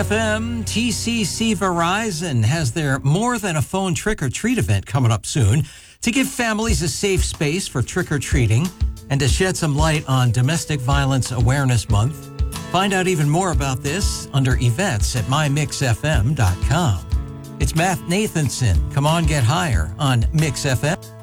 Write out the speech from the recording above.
FM, TCC Verizon has their More Than a Phone Trick or Treat event coming up soon to give families a safe space for trick or treating and to shed some light on Domestic Violence Awareness Month. Find out even more about this under events at mymixfm.com. It's Matt Nathanson. Come on, get higher on Mix FM.